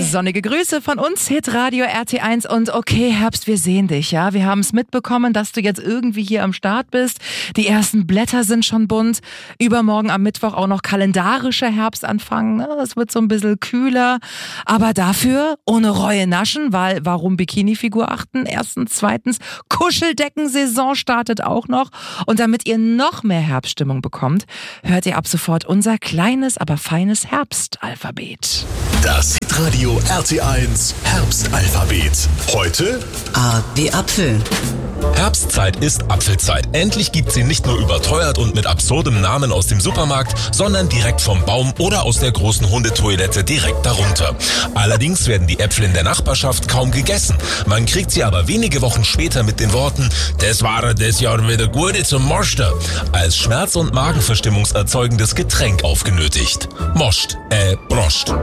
Sonnige Grüße von uns, Hitradio RT1 und okay, Herbst, wir sehen dich, ja. Wir haben es mitbekommen, dass du jetzt irgendwie hier am Start bist. Die ersten Blätter sind schon bunt. Übermorgen am Mittwoch auch noch kalendarischer Herbstanfang. Ne? Es wird so ein bisschen kühler. Aber dafür ohne Reue naschen, weil warum Bikini-Figur achten? Erstens, zweitens, Kuscheldeckensaison startet auch noch. Und damit ihr noch mehr Herbststimmung bekommt, hört ihr ab sofort unser kleines, aber feines Herbstalphabet. Das Hitradio RT1 Herbstalphabet. Heute A wie Apfel. Herbstzeit ist Apfelzeit. Endlich gibt's sie nicht nur überteuert und mit absurdem Namen aus dem Supermarkt, sondern direkt vom Baum oder aus der großen Hundetoilette direkt darunter. Allerdings werden die Äpfel in der Nachbarschaft kaum gegessen. Man kriegt sie aber wenige Wochen später mit den Worten "Das war das Jahr wieder gute zum Moster" als schmerz- und magenverstimmungserzeugendes Getränk aufgenötigt. Broscht.